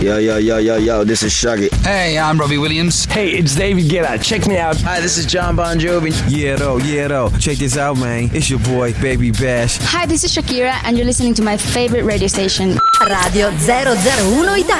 Yo, this is Shaggy. Hey, I'm Robbie Williams. Hey, it's David Guetta. Check me out. Hi, this is John Bon Jovi. Yeah, though. Check this out, man. It's your boy, Baby Bash. Hi, this is Shakira, and you're listening to my favorite radio station. Radio 001 Italia.